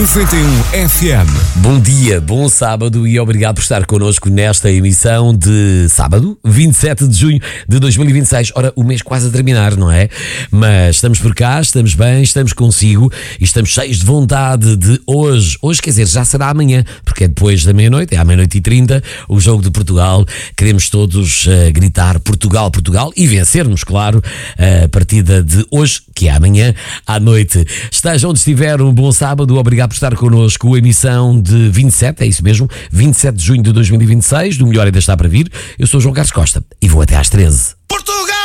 91 FM. Bom dia, bom sábado e obrigado por estar connosco nesta emissão de sábado, 27 de junho de 2026. Ora, o mês quase a terminar, não é? Mas estamos por cá, estamos bem, estamos consigo e estamos cheios de vontade de hoje. Hoje, quer dizer, já será amanhã, porque é depois da meia-noite, é à meia-noite e 30, o jogo de Portugal. Queremos todos gritar Portugal, Portugal e vencermos, claro, a partida de hoje, que é amanhã à noite. Esteja onde estiver, um bom sábado, obrigado por estar connosco. Emissão de 27, é isso mesmo, 27 de junho de 2026, do melhor ainda está para vir. Eu sou João Carlos Costa e vou até às 13. Portugal!